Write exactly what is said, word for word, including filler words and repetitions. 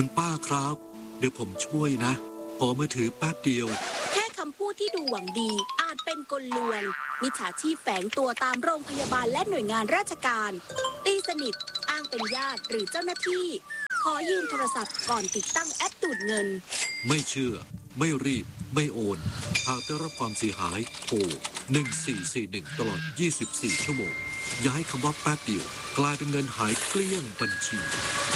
คุณป้าครับเดี๋ยวผมช่วยนะขอมือถือแป๊บเดียวแค่คำพูดที่ดูหวังดีอาจเป็นกลลวงมิจฉาชีพแฝงตัวตามโรงพยาบาลและหน่วยงานราชการตีสนิทอ้างเป็นญาติหรือเจ้าหน้าที่ขอยืมโทรศัพท์ก่อนติดตั้งแอปดูดเงินไม่เชื่อไม่รีบไม่โอนหากได้รับความเสียหายโทรหนึ่งสี่สี่หนึ่งตลอดยี่สิบสี่ชั่วโมงอย่าให้คำว่าแป๊บเดียวกลายเป็นเงินหายเกลี้ยงบัญชี